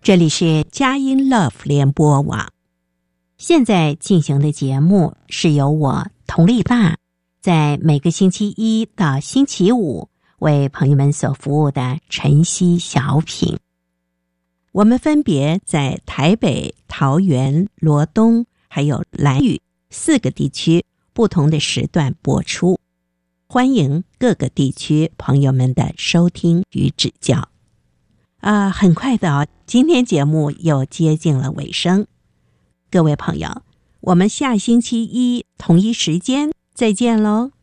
这里是佳音 Love 联播网，现在进行的节目是由我佟丽娜在每个星期一到星期五为朋友们所服务的晨曦小品。我们分别在台北、桃园、罗东还有兰屿4个地区不同的时段播出，欢迎各个地区朋友们的收听与指教。很快的今天节目又接近了尾声，各位朋友，我们下星期一同一时间再见喽。